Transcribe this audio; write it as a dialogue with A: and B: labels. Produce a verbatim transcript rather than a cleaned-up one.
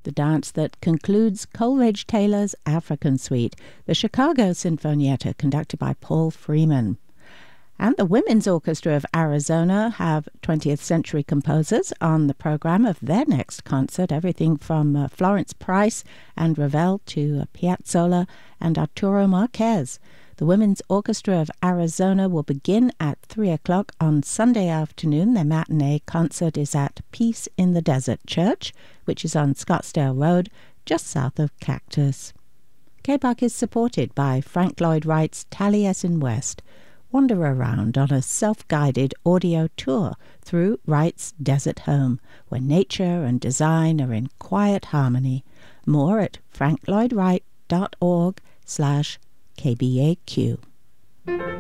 A: the dance that concludes Coleridge Taylor's African Suite, the Chicago Sinfonietta, conducted by Paul Freeman. And the Women's Orchestra of Arizona have twentieth century composers on the program of their next concert, everything from uh, Florence Price and Ravel to uh, Piazzolla and Arturo Marquez. The Women's Orchestra of Arizona will begin at three o'clock on Sunday afternoon. Their matinee concert is at Peace in the Desert Church, which is on Scottsdale Road, just south of Cactus. K B U C is supported by Frank Lloyd Wright's Taliesin West. Wander around on a self-guided audio tour through Wright's desert home, where nature and design are in quiet harmony. More at frank lloyd wright dot org slash K B A Q.